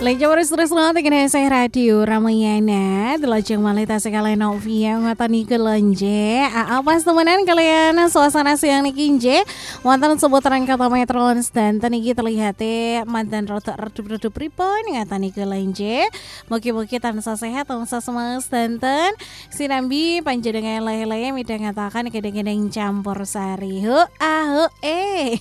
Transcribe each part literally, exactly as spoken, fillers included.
Lagi terus-terus nanti kena saya radio Ramayana Delajeng malih tasik kalian Novia Ngatan niki lenje Apa temenan kalian suasana siang niki nje Wonten seputaran kota Metro Banten niki terlihat mantan rada redup-redup pripun ngatan niki lenje Mugi-mugi tansah sehat tansah semangat danten sinambi panjenengan lele-lele midang ngatakan kedeng-kedeng campur sari hu ah hu eh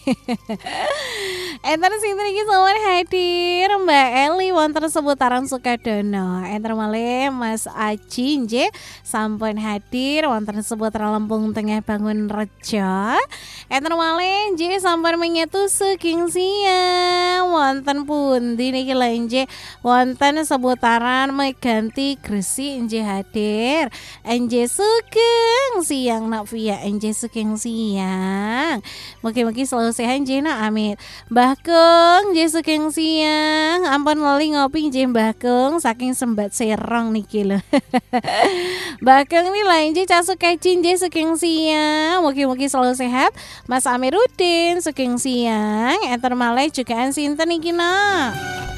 Enter sinten iki sawan hadir Mbak Eli wonten seputaran Sukadono. Enter malih Mas Aji nggih sampun hadir wonten seputaran Lampung Tengah Bangun Rejo. Enter malih nggih sampun menyatu saking siang wonten pundi niki lha nggih wonten seputaran Meganti Gresik nggih hadir. Nggih sugeng siang nak via nggih sugeng siang. Mugi-mugi selalu sehat nggih nak amin. Mbah Kung nggih saking siang ampun lali ngopi nggih Mbah Kung saking Sembat Serong niki lho. Mbah Kung ni lain nggih casuk kaji nggih saking siang. Mugi-mugi selalu sehat. Mas Amiruddin saking siang. Enter malih jugaan sinten niki nak.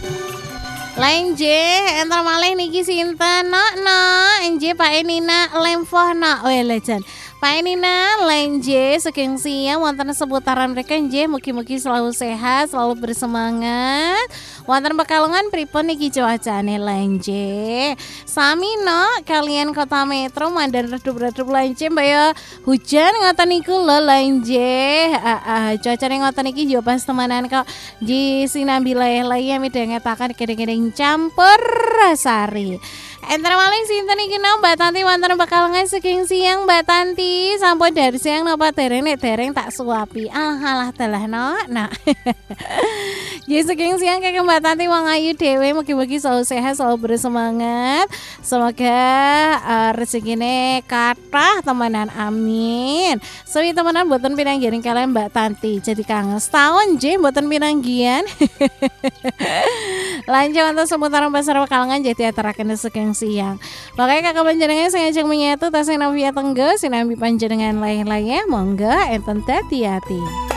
Lain nggih enter malih niki sinten nak nak nggih Pak Enina lemfoh nak welejan. Pak Nina lenje saking siang wonten seputaran mereka nggih mugi-mugi selalu sehat, selalu bersemangat. Wonten Pekalongan pripun niki cuacane lenje. Sami no kalian kota Metro mandan redup-redup lenje mbak ya hujan ngoten niku lho lenje. Heeh, cuacane ngoten niki yo pas temenan kok di sinambi leleh midang ngetakan kedeng-kedeng campur sari. Enter malih sinten iki nang Mbak Tanti wonten Pekalongan saking siang Mbak Tanti sampun dari siang napa dereng nek dereng tak suapi. Alah-alah dalah nok. Nah. Jadi saking siang kakek Mbak Tanti wong ayu dhewe mugi-mugi selalu sehat, selalu bersemangat. Semoga uh, rezekine kathah temenan amin. Suwi temenan mboten pinanggihan kalian Mbak Tanti. Jadi kangen setahun nggih mboten pinanggihan. Lanjut untuk seputaran pasar Pekalongan jadi ataraken saking siang. Makanya kakak panjenengan saya ajak menyatu tasih Novia Tenggo sinambi panjenengan lain-lainnya monggo enten hati-hati.